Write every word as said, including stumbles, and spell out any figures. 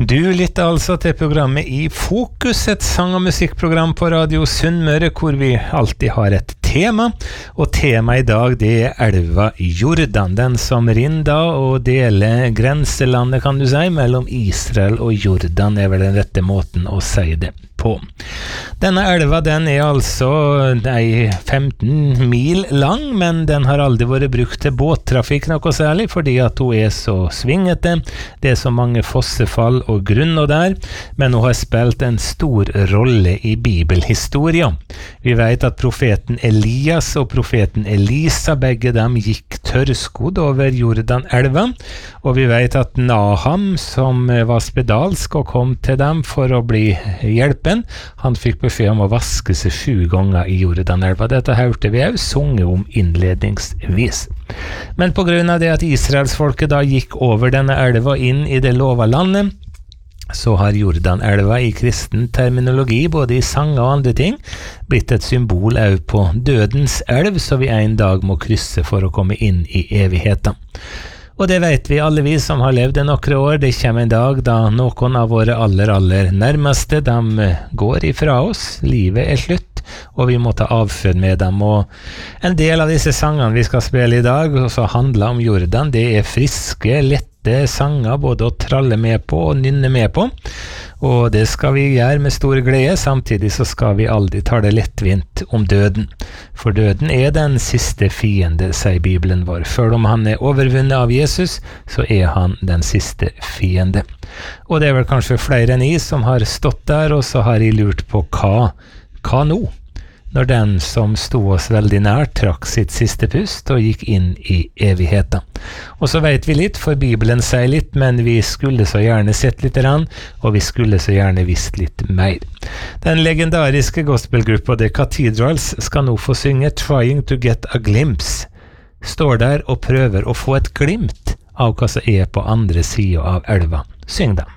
Du lytter altså til programmet I Fokus, et sang- og musikkprogram på Radio Sunnmøre, hvor vi alltid har et tema, og tema I dag det er elva Jordan, den som rinner da og deler grenselandet, kan du si, mellom Israel og Jordan, er vel den rette måten å si det på. Denne elva den er altså nei, femten mil lang, men den har aldri vært brukt til båttrafikk noe særlig, fordi at hun er så svingete, det er så mange fossefall og grunner der, men hun har spilt en stor rolle I bibelhistoria. Vi vet at profeten Elias og profeten Elisa, begge dem gikk tørrskodd over Jordan-elva, og vi vet at Naham, som var spedalsk og kom til dem for å bli hjelpen, han fikk beskjed om å vaske seg sju ganger I Jordan-elva. Dette hørte vi også sunget om innledningsvis. Men på grunn av det at Israelsfolket da gikk over denne elva inn I det lova landet, så har Jordan-elva I kristen terminologi, både I sanger og andre ting, blitt et symbol også på dødens elv, så vi en dag må krysse for å komme inn I evigheten. Og det vet vi alle vi som har levd I noen år, det kommer en dag da noen av våre aller, aller nærmeste, de går ifra oss, livet er slutt, og vi må ta avfød med dem. Og en del av disse sangene vi skal spille I dag, og så handler om Jordan, det er friske, lette sanger, både å tralle med på og nynne med på. Og det skal vi gjøre med stor glede, samtidig så skal vi aldri ta det lettvint om døden. For døden er den siste fiende, sier Bibelen vår. Før om han er overvunnet av Jesus, så er han den siste fiende. Og det er vel kanskje flere enn I som har stått der, og så har I lurt på hva, hva nå? Når den som stod oss veldig nær trakk sitt siste pust og gikk inn I evigheten. Og så vet vi litt, for Bibelen sier litt, men vi skulle så gjerne sett litt rann, og vi skulle så gjerne visst litt mer. Den legendariske gospelgruppa The Cathedrals skal nå få synge Trying to get a glimpse. Står der og prøver å få et glimt av hva som er på andre siden av elva. Syng dem.